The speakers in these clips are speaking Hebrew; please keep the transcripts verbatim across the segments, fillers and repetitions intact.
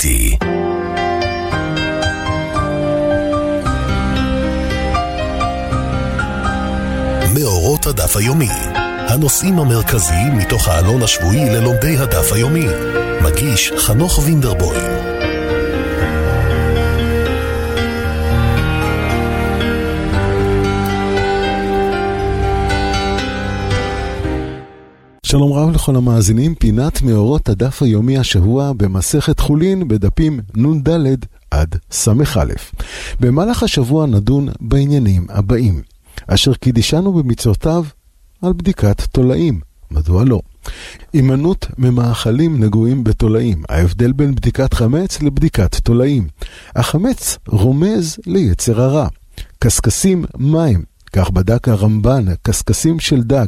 איתי. מאורות הדף היומי, הנושאים המרכזיים מתוך העלון השבועי ללומדי הדף היומי. מגיש חנוך וינדרבוים. שלום רב לכל המאזינים, פינת מאורות הדף היומי השבוע במסכת חולין בדפים נ' ד' עד סמך א'. במהלך השבוע נדון בעניינים הבאים: אשר קידישנו במצוותיו על בדיקת תולעים. מדוע לא? הימנעות ממאכלים נגועים בתולעים. ההבדל בין בדיקת חמץ לבדיקת תולעים. החמץ רומז ליצר הרע. קסקסים מים. כך בדק הרמב"ן, קסקסים של דג,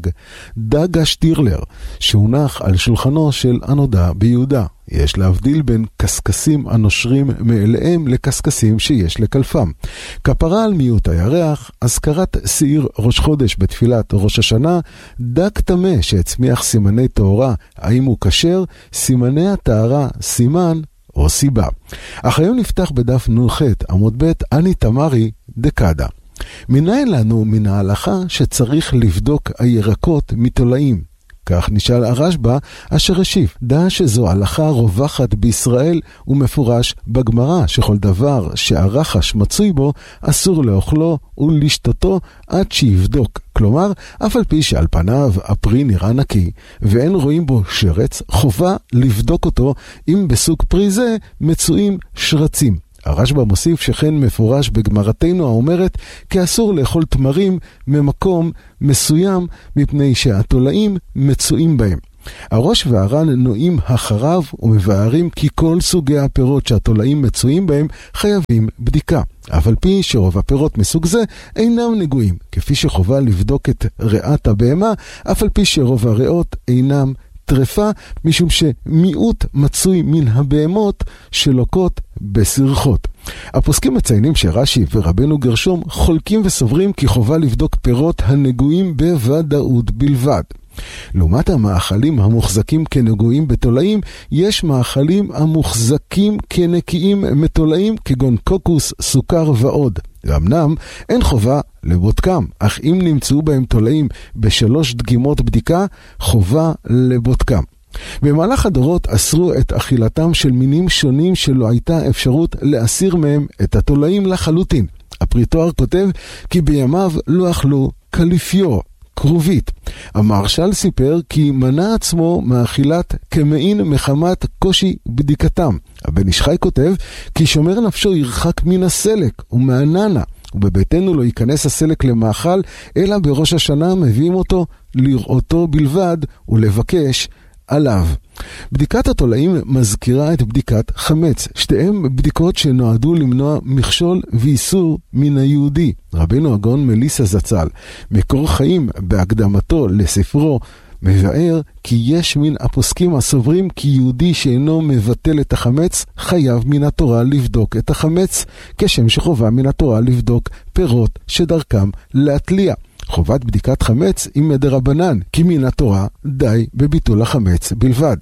דג השטירלר, שהונח על שולחנו של הנודע ביהודה. יש להבדיל בין קסקסים הנושרים מאליהם לקסקסים שיש לקלפם. כפרה על מיעוט הירח, אזכרת שעיר ראש חודש בתפילת ראש השנה, דג תמה שהצמיח סימני תאורה, האם הוא כשר, סימני התארה, סימן או סיבה. אך היום נפתח בדף נ"ח עמוד ב' אני תמרי דקדה. מנין לנו מן ההלכה שצריך לבדוק הירקות מתולעים? כך נשאל הרשב"א, אשר השיב, דע שזו הלכה רווחת בישראל ומפורש בגמרא, שכל דבר שהרחש מצוי בו אסור לאוכלו ולשתותו עד שיבדוק. כלומר, אף על פי שעל פניו הפרי נראה נקי ואין רואים בו שרץ, חובה לבדוק אותו אם בסוג פרי זה מצויים שרצים. הרשב"א מוסיף שכן מפורש בגמרתנו האומרת כי אסור לאכול תמרים ממקום מסוים מפני שהתולעים מצויים בהם. הראש והר"ן נועים אחריו ומבארים כי כל סוגי הפירות שהתולעים מצויים בהם חייבים בדיקה. אף על פי שרוב הפירות מסוג זה אינם נגועים, כפי שחובה לבדוק את ריאת הבהמה, אף על פי שרוב הריאות אינם טרפה, משום שמיעוט מצוי מן הבהמות שלוקות בסרחות. הפוסקים מציינים שרש"י ורבנו גרשום חולקים וסוברים כי חובה לבדוק פירות הנגועים בוודאות בלבד. לעומת המאכלים המוחזקים כנגועים בתולעים, יש מאכלים המוחזקים כנקיים מתולעים כגון קוקוס, סוכר ועוד. אמנם אין חובה לבודקם, אך אם נמצאו בהם תולעים בשלוש דגימות בדיקה, חובה לבודקם. במהלך הדורות אסרו את אכילתם של מינים שונים שלא הייתה אפשרות להסיר מהם את התולעים לחלוטין. הפריטואר כותב כי בימיו לא אכלו קליפיור, קרובית. המהרש"ל סיפר כי מנע עצמו מאכילת כמעין מחמת קושי בדיקתם. הבן איש חי כותב כי שומר נפשו ירחק מן הסלק ומהננה, ובביתנו לא ייכנס הסלק למאכל, אלא בראש השנה מביאים אותו לראותו בלבד ולבקש עליו. בדיקת התולעים מזכירה את בדיקת חמץ, שתיהם בדיקות שנועדו למנוע מכשול ואיסור מן היהודי. רבנו הגאון מליסה זצ"ל, מקור חיים בהקדמתו לספרו, מבאר כי יש מן הפוסקים הסוברים כי יהודי שאינו מבטל את החמץ חייב מן התורה לבדוק את החמץ, כשם שחובה מן התורה לבדוק פירות שדרכם להטליע. חובת בדיקת חמץ היא מדרבנן, כי מן התורה די בביטול החמץ בלבד.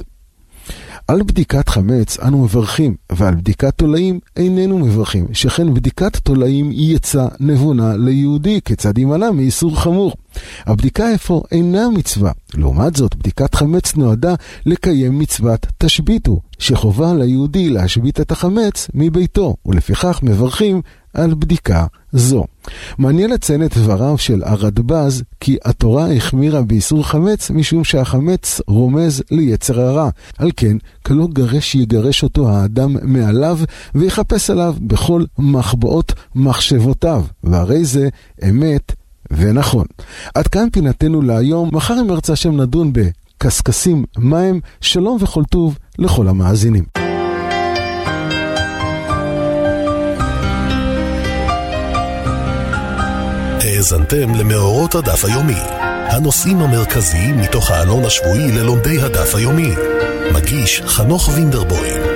על בדיקת חמץ אנו מברכים, ועל בדיקת תולעים איננו מברכים, שכן בדיקת תולעים היא יצא נבונה ליהודי, כיצד יימנע מאיסור חמור. הבדיקה אפוא אינה מצווה. לעומת זאת, בדיקת חמץ נועדה לקיים מצוות תשביתו, שחובה ליהודי להשבית את החמץ מביתו, ולפיכך מברכים על בדיקה זו. מעניין לציין את דבריו של הרדב"ז כי התורה החמירה באיסור חמץ משום שהחמץ רומז ליצר הרע. על כן, כלא גרש יגרש אותו האדם מעליו ויחפש עליו בכל מחבאות מחשבותיו, והרי זה אמת ונכון. עד כאן פינתנו להיום. מחר אם ירצה השם נדון בקסקסים מים. שלום וכל טוב לכל המאזינים. האזנתם למאורות הדף היומי, הנושאים המרכזיים מתוך העלון השבועי ללומדי הדף היומי. מגיש חנוך וינדרבוים.